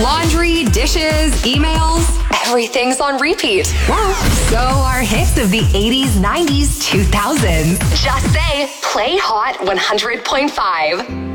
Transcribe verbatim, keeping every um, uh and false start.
laundry, dishes, emails. Everything's on repeat. So are hits of the eighties, nineties, two thousands. Just say, play Hot one hundred point five.